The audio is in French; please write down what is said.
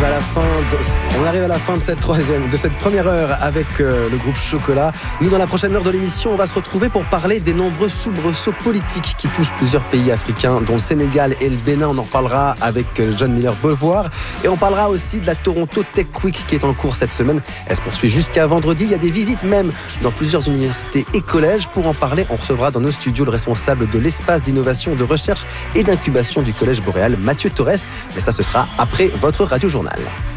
On arrive à la fin de cette première heure avec le groupe Chocolat. Nous, dans la prochaine heure de l'émission, on va se retrouver pour parler des nombreux soubresauts politiques qui touchent plusieurs pays africains, dont le Sénégal et le Bénin. On en reparlera avec John Miller-Beauvoir. Et on parlera aussi de la Toronto Tech Week qui est en cours cette semaine. Elle se poursuit jusqu'à vendredi. Il y a des visites même dans plusieurs universités et collèges. Pour en parler, on recevra dans nos studios le responsable de l'espace d'innovation, de recherche et d'incubation du Collège Boréal, Mathieu Torres. Mais ça, ce sera après votre radio-journal.